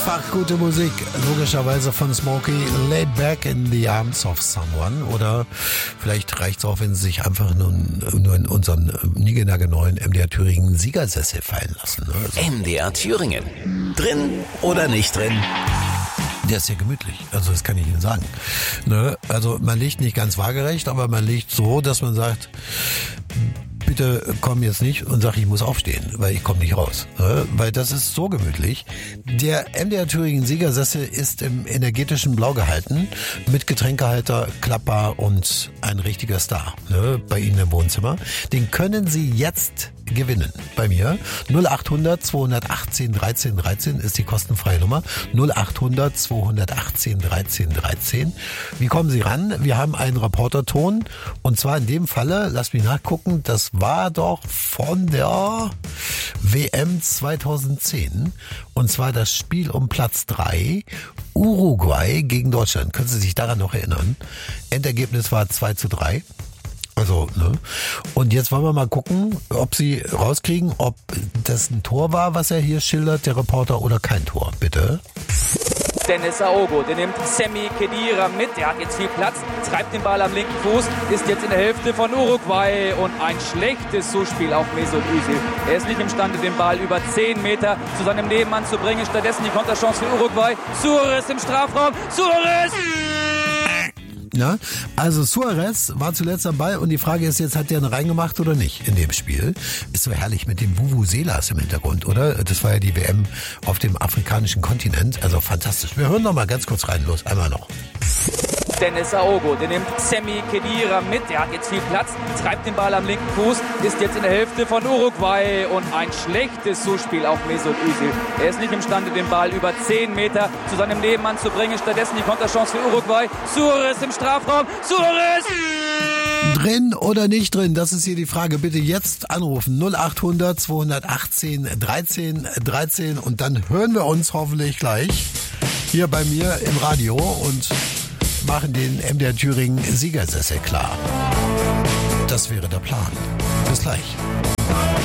Dreifach gute Musik, logischerweise von Smokey, Laid Back in the Arms of Someone. Oder vielleicht reicht es auch, wenn Sie sich einfach nur in unseren niegelnagelneuen MDR Thüringen Siegersessel fallen lassen. Also. MDR Thüringen. Drin oder nicht drin? Der ist sehr gemütlich, also das kann ich Ihnen sagen. Ne? Also man liegt nicht ganz waagerecht, aber man liegt so, dass man sagt, bitte komm jetzt nicht und sag, ich muss aufstehen, weil ich komme nicht raus. Ne? Weil das ist so gemütlich. Der MDR Thüringen Siegersessel ist im energetischen Blau gehalten, mit Getränkehalter, klappbar und ein richtiger Star, ne? Bei Ihnen im Wohnzimmer. Den können Sie jetzt gewinnen bei mir. 0800 218 13 13 ist die kostenfreie Nummer. 0800 218 13 13. Wie kommen Sie ran? Wir haben einen Reporterton und zwar in dem Falle, lass mich nachgucken, das war doch von der WM 2010 und zwar das Spiel um Platz 3, Uruguay gegen Deutschland. Können Sie sich daran noch erinnern? Endergebnis war 2:3. Also, ne? Und jetzt wollen wir mal gucken, ob Sie rauskriegen, ob das ein Tor war, was er hier schildert, der Reporter, oder kein Tor. Bitte. Dennis Aogo, der nimmt Sami Khedira mit, der hat jetzt viel Platz, treibt den Ball am linken Fuß, ist jetzt in der Hälfte von Uruguay und ein schlechtes Zuspiel auf Mesut Özil. Er ist nicht imstande, den Ball über 10 Meter zu seinem Nebenmann zu bringen, stattdessen die Konterchance für Uruguay. Suarez im Strafraum, Suarez! Ja, also Suarez war zuletzt dabei und die Frage ist jetzt, hat der einen reingemacht oder nicht in dem Spiel? Ist so herrlich mit dem Vuvuzelas im Hintergrund, oder? Das war ja die WM auf dem afrikanischen Kontinent, also fantastisch. Wir hören noch mal ganz kurz rein, los, einmal noch. Dennis Aogo, der nimmt Sami Khedira mit, der hat jetzt viel Platz, treibt den Ball am linken Fuß, ist jetzt in der Hälfte von Uruguay und ein schlechtes Zuspiel auf Mesut Özil. Er ist nicht imstande, den Ball über 10 Meter zu seinem Nebenmann zu bringen, stattdessen die Konterchance für Uruguay. Suarez im Strafraum, Suarez! Drin oder nicht drin? Das ist hier die Frage. Bitte jetzt anrufen. 0800 218 13 13 und dann hören wir uns hoffentlich gleich hier bei mir im Radio und machen den MDR Thüringen Siegersessel klar. Das wäre der Plan. Bis gleich.